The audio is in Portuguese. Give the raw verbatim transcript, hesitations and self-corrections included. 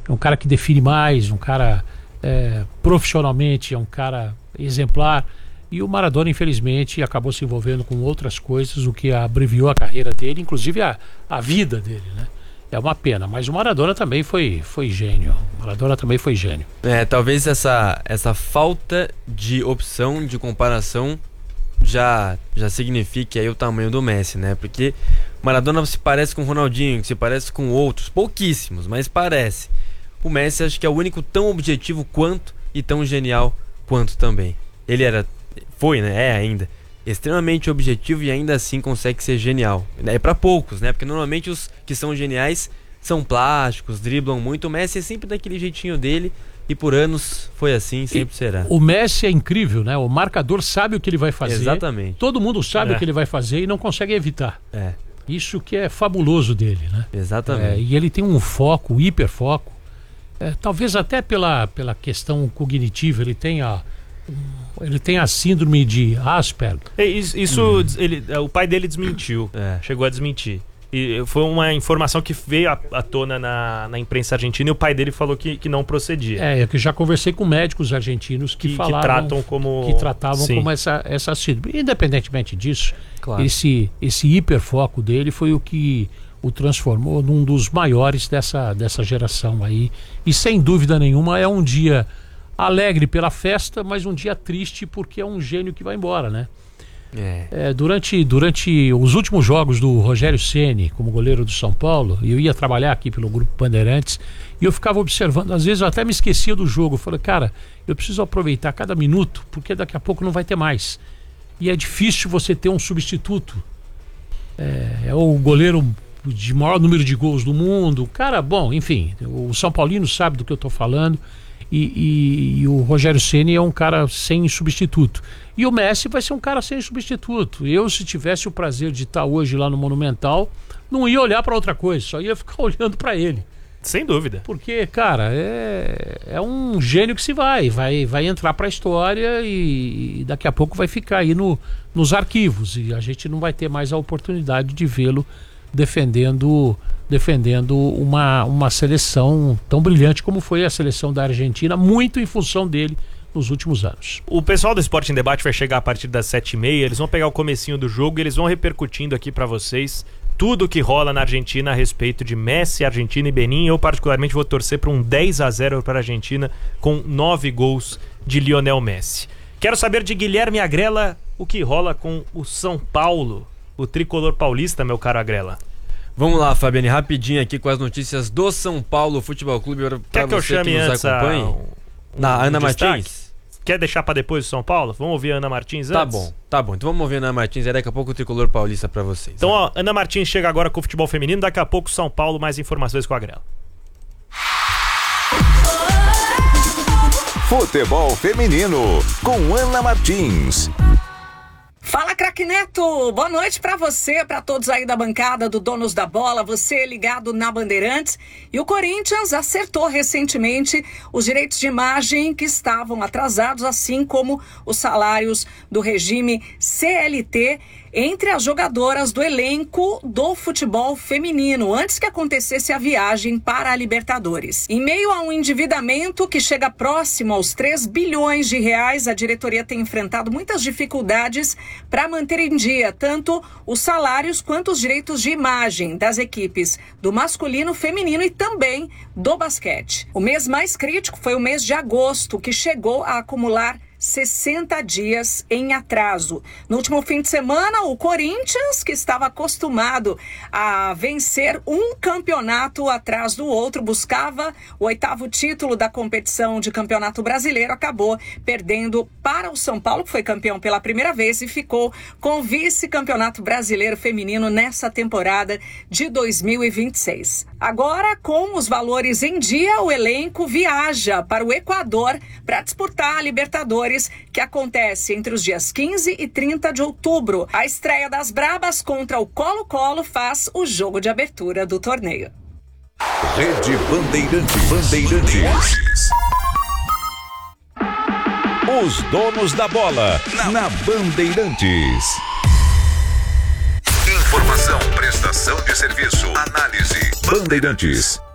é um cara que define mais, um cara é, profissionalmente, é um cara exemplar. E o Maradona, infelizmente, acabou se envolvendo com outras coisas, o que abreviou a carreira dele, inclusive a, a vida dele, né? É uma pena, mas o Maradona também foi, foi gênio. O Maradona também foi gênio. É, talvez essa, essa falta de opção, de comparação, já, já signifique aí o tamanho do Messi, né? Porque o Maradona se parece com o Ronaldinho, que se parece com outros, pouquíssimos, mas parece. O Messi acho que é o único tão objetivo quanto e tão genial quanto também. Ele era... Foi, né? É ainda extremamente objetivo e ainda assim consegue ser genial. É pra poucos, né? Porque normalmente os que são geniais são plásticos, driblam muito. O Messi é sempre daquele jeitinho dele e por anos foi assim, sempre e será. O Messi é incrível, né? O marcador sabe o que ele vai fazer. Exatamente. Todo mundo sabe é. o que ele vai fazer e não consegue evitar. É. Isso que é fabuloso dele, né? Exatamente. É, e ele tem um foco, um hiperfoco. É, talvez até pela, pela questão cognitiva, ele tem a... Ele tem a síndrome de Asperger. É, isso, isso hum. ele, o pai dele desmentiu, é. chegou a desmentir. E foi uma informação que veio à, à tona na, na imprensa argentina e o pai dele falou que, que não procedia. É, eu que já conversei com médicos argentinos que, que falavam, que tratam como que tratavam Sim. como essa, essa síndrome. Independentemente disso, claro. esse, esse hiperfoco dele foi o que o transformou num dos maiores dessa, dessa geração aí. E sem dúvida nenhuma é um dia alegre pela festa, mas um dia triste porque é um gênio que vai embora, né? É. É, durante, durante os últimos jogos do Rogério Ceni como goleiro do São Paulo, eu ia trabalhar aqui pelo Grupo Bandeirantes e eu ficava observando, às vezes eu até me esquecia do jogo. Eu falei, cara, eu preciso aproveitar cada minuto porque daqui a pouco não vai ter mais. E é difícil você ter um substituto. É, é o goleiro de maior número de gols do mundo. Cara, bom, enfim, o São Paulino sabe do que eu estou falando. E, e, e o Rogério Ceni é um cara sem substituto. E o Messi vai ser um cara sem substituto. Eu, se tivesse o prazer de estar hoje lá no Monumental, não ia olhar para outra coisa, só ia ficar olhando para ele. Sem dúvida. Porque, cara, é, é um gênio que se vai, vai, vai entrar para a história e, e daqui a pouco vai ficar aí no, nos arquivos. E a gente não vai ter mais a oportunidade de vê-lo defendendo... defendendo uma, uma seleção tão brilhante como foi a seleção da Argentina, muito em função dele nos últimos anos. O pessoal do Esporte em Debate vai chegar a partir das sete e meia, eles vão pegar o comecinho do jogo e eles vão repercutindo aqui pra vocês tudo o que rola na Argentina a respeito de Messi, Argentina e Benin. Eu particularmente vou torcer para um dez a zero para a Argentina com nove gols de Lionel Messi. Quero saber de Guilherme Agrela o que rola com o São Paulo, o tricolor paulista, meu caro Agrela. Vamos lá, Fabiane, rapidinho aqui com as notícias do São Paulo Futebol Clube para você que, que nos acompanhe. Um, um Na Ana destaque? Martins. Quer deixar para depois do São Paulo? Vamos ouvir a Ana Martins antes? Tá bom, tá bom. Então vamos ouvir a Ana Martins e daqui a pouco o tricolor paulista para vocês. Então, ó, Ana Martins chega agora com o futebol feminino, daqui a pouco São Paulo, mais informações com a Agrela. Futebol feminino com Ana Martins. Fala, craque Neto! Boa noite pra você, pra todos aí da bancada do Donos da Bola, você ligado na Bandeirantes. E o Corinthians acertou recentemente os direitos de imagem que estavam atrasados, assim como os salários do regime C L T entre as jogadoras do elenco do futebol feminino, antes que acontecesse a viagem para a Libertadores. Em meio a um endividamento que chega próximo aos três bilhões de reais, a diretoria tem enfrentado muitas dificuldades para manter em dia tanto os salários quanto os direitos de imagem das equipes do masculino, feminino e também do basquete. O mês mais crítico foi o mês de agosto, que chegou a acumular sessenta dias em atraso. No último fim de semana, o Corinthians, que estava acostumado a vencer um campeonato atrás do outro, buscava o oitavo título da competição de campeonato brasileiro, acabou perdendo para o São Paulo, que foi campeão pela primeira vez e ficou com o vice-campeonato brasileiro feminino nessa temporada de dois mil e vinte e seis. Agora, com os valores em dia, o elenco viaja para o Equador para disputar a Libertadores, que acontece entre os dias quinze e trinta de outubro. A estreia das Brabas contra o Colo-Colo faz o jogo de abertura do torneio. Rede Bandeirantes. Bandeirantes. Os donos da bola na, na Bandeirantes. Informação, prestação de serviço, análise. Bandeirantes.